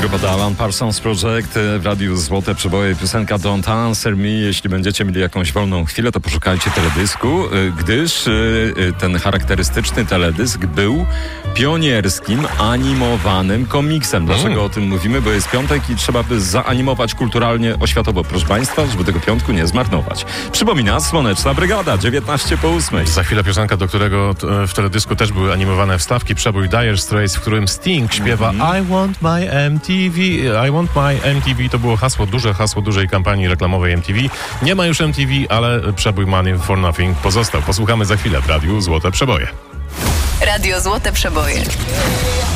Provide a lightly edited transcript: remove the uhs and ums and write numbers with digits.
grupa The Alan Parsons Project w radiu Złote Przeboje, piosenka Don't Answer Me. Jeśli będziecie mieli jakąś wolną chwilę, to poszukajcie teledysku, gdyż ten charakterystyczny teledysk był pionierskim, animowanym komiksem. Dlaczego o tym mówimy? Bo jest piątek i trzeba by zaanimować kulturalnie, oświatowo, proszę Państwa, żeby tego piątku nie zmarnować. Przypomina Słoneczna Brygada, 19:08. Za chwilę piosenka, do którego w teledysku też były animowane wstawki, przebój Dire Straits, w którym Sting śpiewa I want my MTV, I want my MTV. To było hasło, duże hasło dużej kampanii reklamowej MTV. Nie ma już MTV, ale przebój Money for Nothing pozostał. Posłuchamy za chwilę w radiu Złote Przeboje. Radio Złote Przeboje.